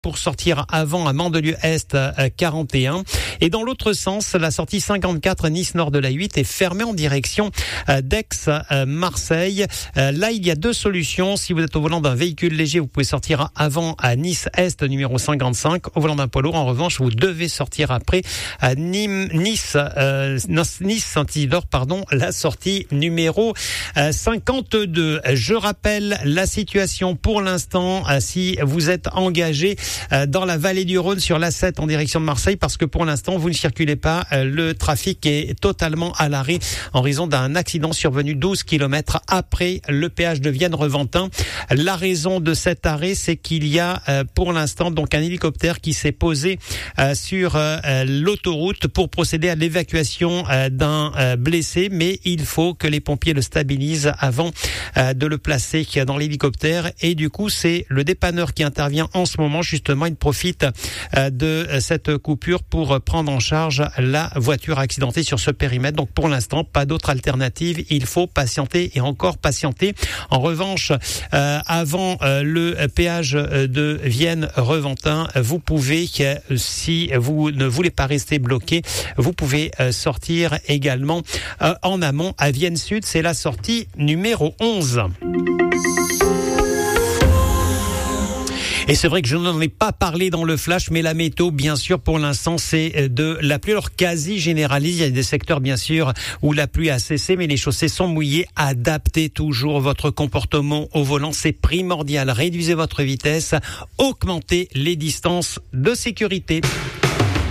pour sortir avant à Mandelieu-Est 41. Et dans l'autre sens, la sortie 54 Nice Nord de la 8 est fermée en direction d'Aix-Marseille. Là, il y a deux solutions. Si vous êtes au volant d'un véhicule léger, vous pouvez sortir avant à Nice-Est numéro 55. Au volant d'un poids lourd, en revanche, vous devez sortir après à Nice-Saint-Isidore, la sortie numéro 52. Je rappelle la situation pour l'instant si vous êtes engagé dans la vallée du Rhône sur l'A7 en direction de Marseille, parce que pour l'instant vous ne circulez pas, le trafic est totalement à l'arrêt en raison d'un accident survenu 12 km après le péage de Vienne-Reventin. La raison de cet arrêt, c'est qu'il y a pour l'instant donc un hélicoptère qui s'est posé sur l'autoroute pour procéder à l'évacuation d'un blessé, mais il faut que les pompiers le stabilisent avant de le placer dans l'hélicoptère, et du coup c'est le dépanneur qui intervient en ce moment. Justement, il profite de cette coupure pour prendre en charge la voiture accidentée sur ce périmètre. Donc pour l'instant, pas d'autre alternative, il faut patienter et encore patienter. En revanche, avant le péage de Vienne-Reventin, vous pouvez, si vous ne voulez pas rester bloqué, vous pouvez sortir également en amont à Vienne Sud, c'est la sortie numéro 11. Et c'est vrai que je n'en ai pas parlé dans le flash, mais la météo, bien sûr, pour l'instant, c'est de la pluie. Alors, quasi généralise. Il y a des secteurs, bien sûr, où la pluie a cessé, mais les chaussées sont mouillées. Adaptez toujours votre comportement au volant. C'est primordial. Réduisez votre vitesse. Augmentez les distances de sécurité.